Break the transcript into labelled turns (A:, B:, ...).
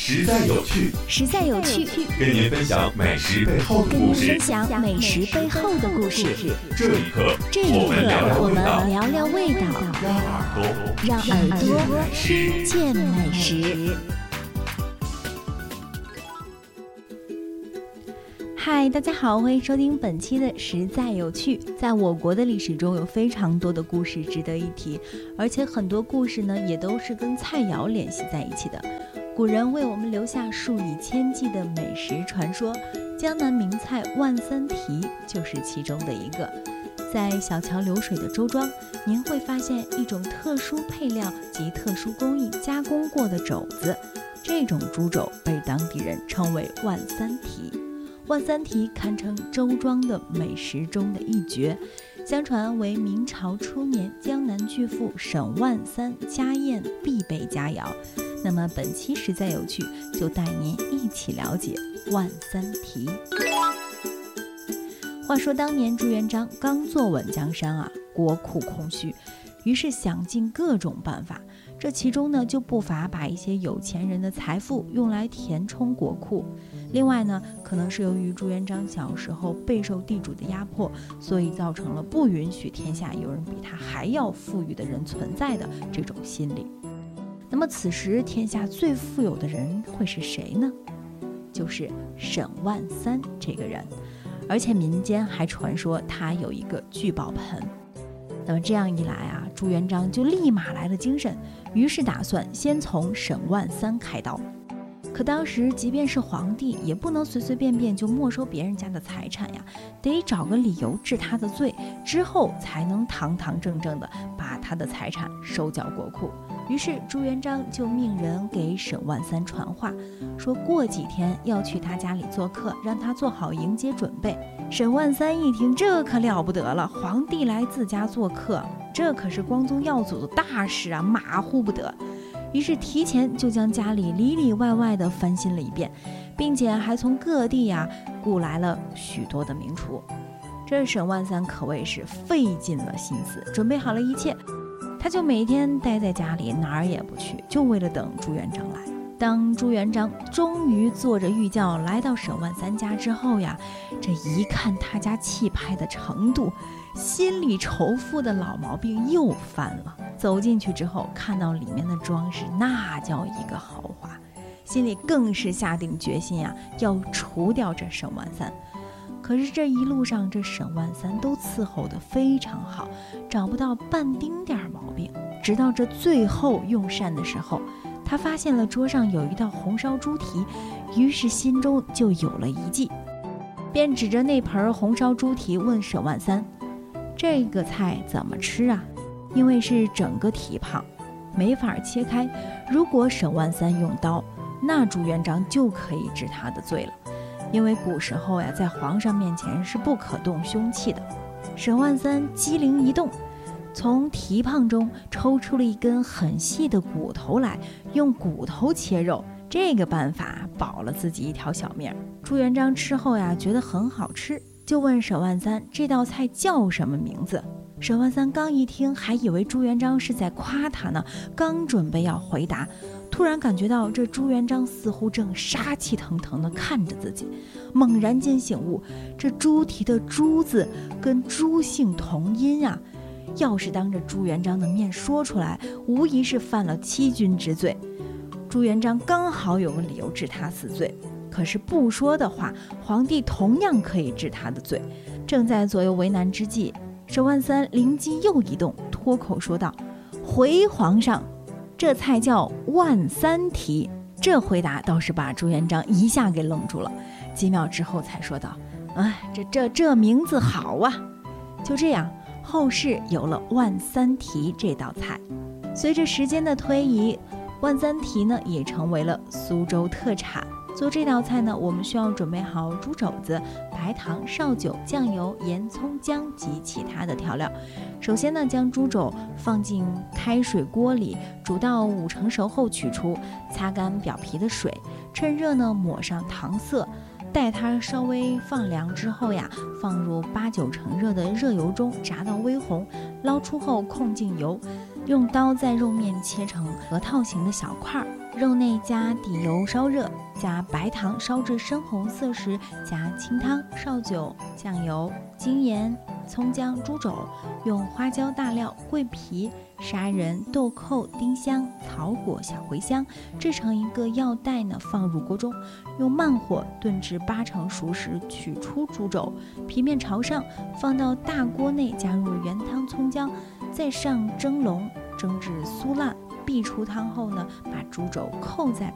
A: 实在有趣，
B: 实在有趣，
A: 跟您分享美食背后的故事。这一刻，我们
B: 聊聊味道，让耳朵听见美食。嗨，大家好，欢迎收听本期的实在有趣。在我国的历史中有非常多的故事值得一提，而且很多故事呢也都是跟菜肴联系在一起的。古人为我们留下数以千计的美食传说，江南名菜万三蹄就是其中的一个。在小桥流水的周庄，您会发现一种特殊配料及特殊工艺加工过的肘子，这种猪肘被当地人称为万三蹄。万三蹄堪称周庄的美食中的一绝，相传为明朝初年江南巨富沈万三家宴必备佳肴。那么本期实在有趣，就带您一起了解万三蹄。话说当年朱元璋刚坐稳江山国库空虚，于是想尽各种办法，这其中呢就不乏把一些有钱人的财富用来填充国库。另外呢，可能是由于朱元璋小时候备受地主的压迫，所以造成了不允许天下有人比他还要富裕的人存在的这种心理。那么此时天下最富有的人会是谁呢？就是沈万三这个人，而且民间还传说他有一个聚宝盆。那么这样一来朱元璋就立马来了精神，于是打算先从沈万三开刀。可当时即便是皇帝也不能随随便便就没收别人家的财产得找个理由治他的罪，之后才能堂堂正正的把他的财产收缴国库。于是朱元璋就命人给沈万三传话，说过几天要去他家里做客，让他做好迎接准备。沈万三一听，这可了不得了，皇帝来自家做客，这可是光宗耀祖的大事马虎不得。于是提前就将家里里里外外的翻新了一遍，并且还从各地雇来了许多的名厨。这沈万三可谓是费尽了心思，准备好了一切，他就每天待在家里，哪儿也不去，就为了等朱元璋来。当朱元璋终于坐着御轿来到沈万三家之后这一看他家气派的程度，心里仇富的老毛病又犯了。走进去之后，看到里面的装饰，那叫一个豪华，心里更是下定决心要除掉这沈万三。可是这一路上，这沈万三都伺候得非常好，找不到半丁点毛病。直到这最后用膳的时候，他发现了桌上有一道红烧猪蹄，于是心中就有了一计，便指着那盆红烧猪蹄问沈万三：这个菜怎么吃因为是整个蹄膀，没法切开，如果沈万三用刀，那朱元璋就可以治他的罪了。因为古时候在皇上面前是不可动凶器的。沈万三机灵一动，从蹄膀中抽出了一根很细的骨头来，用骨头切肉。这个办法保了自己一条小命。朱元璋吃后觉得很好吃，就问沈万三这道菜叫什么名字。沈万三刚一听，还以为朱元璋是在夸他呢，刚准备要回答，突然感觉到这朱元璋似乎正杀气腾腾地看着自己，猛然间醒悟，这猪蹄的猪字跟朱姓同音要是当着朱元璋的面说出来，无疑是犯了欺君之罪。朱元璋刚好有个理由治他死罪，可是不说的话，皇帝同样可以治他的罪。正在左右为难之际，沈万三灵机又一动，脱口说道：回皇上，这菜叫万三蹄。这回答倒是把朱元璋一下给愣住了，几秒之后才说道：这名字好就这样，后世有了万三蹄这道菜。随着时间的推移，万三蹄呢也成为了苏州特产。做这道菜呢，我们需要准备好猪肘子、白糖、绍酒、酱油、盐、葱、姜及其他的调料。首先呢，将猪肘放进开水锅里煮到5成熟后取出，擦干表皮的水，趁热呢抹上糖色，待它稍微放凉之后放入8、9成热的热油中炸到微红，捞出后控进油，用刀在肉面切成核桃形的小块， 肉内加底油烧热，加白糖烧至深红色时，加清汤、绍酒、酱油、精盐、葱姜、猪肘，用花椒、大料、桂皮、砂仁、豆蔻、丁香、草果、小茴香制成一个药袋呢，放入锅中，用慢火炖至80%熟时，取出猪肘，皮面朝上，放到大锅内，加入原汤、葱姜，再上蒸笼，蒸至酥烂。煸出汤后呢，把猪肘扣在